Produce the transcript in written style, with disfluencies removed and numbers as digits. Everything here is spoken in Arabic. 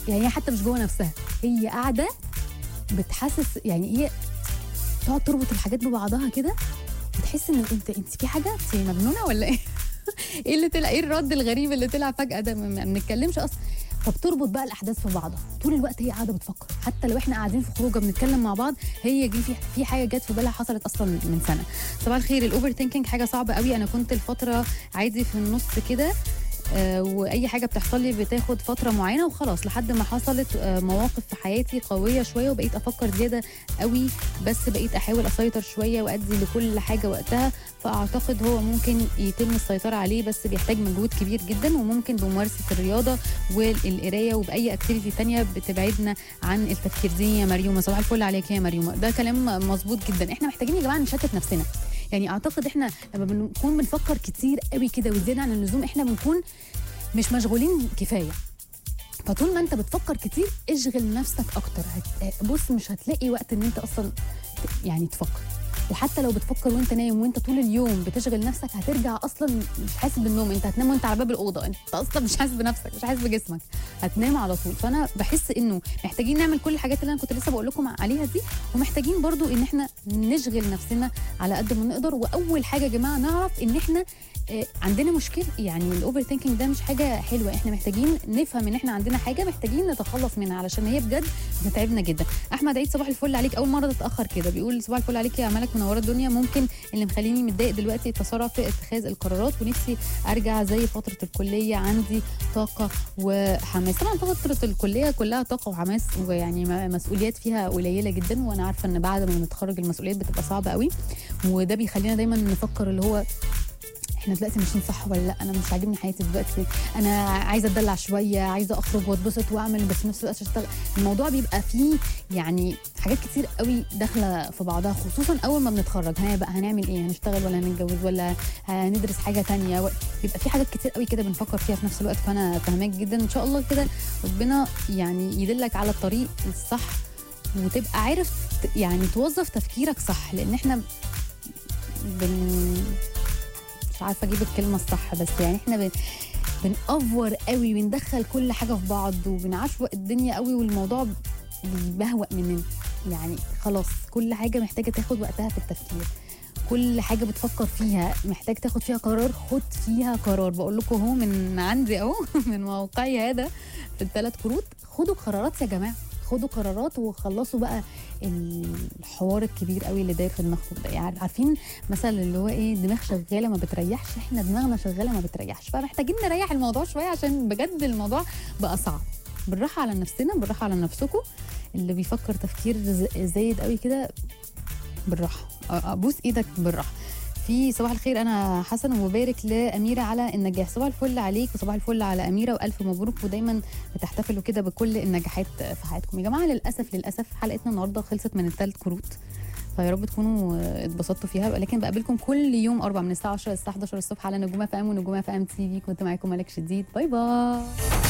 يعني هي حتى مش جوه نفسها، هي قاعده بتحسس يعني هي تقعد تربط الحاجات ببعضها كده، بتحس ان انت في حاجه، انت مجنونه ولا ايه؟ ايه اللي طلع، ايه الرد الغريب اللي طلع فجاه ده؟ ما بنتكلمش اصلا. فبتربط بقى الاحداث في بعضها طول الوقت، هي قاعده بتفكر، حتى لو احنا قاعدين في خروجه بنتكلم مع بعض، هي جه في حاجه جت في بالها حصلت اصلا من سنه. صباح الخير. الاوفر ثينكينج حاجه صعبه قوي، انا كنت الفتره عادي في النص كده، واي حاجه بتحصل لي بتاخد فتره معينه وخلاص، لحد ما حصلت مواقف في حياتي قويه شويه وبقيت افكر زياده قوي، بس بقيت احاول اسيطر شويه وادي لكل حاجه وقتها. فاعتقد هو ممكن يتم السيطره عليه، بس بيحتاج مجهود كبير جدا، وممكن بممارسه الرياضه والقرايه وباي اكتيفيتي تانية بتبعدنا عن التفكير. دي يا مريومه، صباح الفل عليك يا مريومه. ده كلام مظبوط جدا، احنا محتاجين يا جماعه نشتت نفسنا. يعني اعتقد احنا لما بنكون بنفكر كتير قوي كده وزياده عن اللزوم، احنا بنكون مش مشغولين كفايه. فطول ما انت بتفكر كتير اشغل نفسك اكتر، بص مش هتلاقي وقت ان انت اصلا يعني تفكر. وحتى لو بتفكر وانت نايم وانت طول اليوم بتشغل نفسك، هترجع اصلا مش حاسس بالنوم، انت هتنام وانت على باب الاوضه، انت اصلا مش حاسس بنفسك، مش حاسس بجسمك، هتنام على طول. فانا بحس انه محتاجين نعمل كل الحاجات اللي انا كنت لسه بقول لكم عليها دي، ومحتاجين برضو ان احنا نشغل نفسنا على قد ما نقدر. واول حاجه يا جماعه نعرف ان احنا عندنا مشكله، يعني الاوفر ثينكينج ده مش حاجه حلوه، احنا محتاجين نفهم ان احنا عندنا حاجه محتاجين نتخلص منها، علشان هي بجد بتتعبنا جدا. احمد عيد، صباح الفل عليك، اول مره تتاخر كده، بيقول صباح الفل عليك يا ملك، منوره الدنيا. ممكن اللي مخليني متضايق دلوقتي التسارع في اتخاذ القرارات، ونفسي ارجع زي فتره الكليه، عندي طاقه وحماس. طبعا فتره الكليه كلها طاقه وحماس، ويعني مسؤوليات فيها قليله جدا، وانا عارفه ان بعد ما نتخرج المسؤوليات بتبقى صعبه قوي، وده بيخلينا دايما نفكر اللي هو احنا دلوقتي ماشيين صح ولا لا، انا مش عاجبني حياتي دلوقتي، انا عايزه اتدلع شويه، عايزه اخرج واتبسط واعمل، بس في نفس الوقت اشتغل. الموضوع بيبقى فيه يعني حاجات كتير قوي داخله في بعضها، خصوصا اول ما بنتخرج. بقى هنعمل ايه؟ هنشتغل ولا هنتجوز ولا هندرس حاجه تانية؟ بيبقى في حاجات كتير قوي كده بنفكر فيها في نفس الوقت. فانا فاهماك جدا، ان شاء الله كده ربنا يعني يدلك على الطريق الصح، وتبقى عارف يعني توظف تفكيرك صح، لان احنا مش عارفه اجيب الكلمه الصح، بس يعني احنا بنأفور قوي، بندخل كل حاجه في بعض، وبنعشوق الدنيا قوي، والموضوع بيبهوأ مننا. يعني خلاص كل حاجه محتاجه تاخد وقتها في التفكير، كل حاجه بتفكر فيها محتاج تاخد فيها قرار، خد فيها قرار. بقول لكم اهو من عندي اهو من موقعي هذا في ال3 كروت، خدوا قرارات يا جماعه، خدوا قرارات وخلصوا بقى الحوار الكبير قوي اللي داير في دماغكم ده. يعني عارفين مثلا اللي هو ايه، دماغ شغاله ما بتريحش، احنا دماغنا شغاله ما بتريحش، فمحتاجين نريح الموضوع شويه، عشان بجد الموضوع بقى صعب. بالراحه على نفسنا، بالراحه على نفسكم، اللي بيفكر تفكير زايد قوي كده بالراحه، ابوس ايدك بالراحه. في صباح الخير، انا حسن وبارك لاميره على النجاح. صباح الفل عليك وصباح الفل على اميره، والف مبروك، ودايما بتحتفلوا كده بكل النجاحات في حياتكم يا جماعه. للاسف حلقتنا النهارده خلصت من ال3 كروت، فيا رب تكونوا اتبسطتوا فيها، ولكن بقابلكم كل يوم 4 من الساعه 10 للساعه 11 الصبح على نجوم FM ونجوم FM TV. كنت معاكم ملك شديد، باي باي.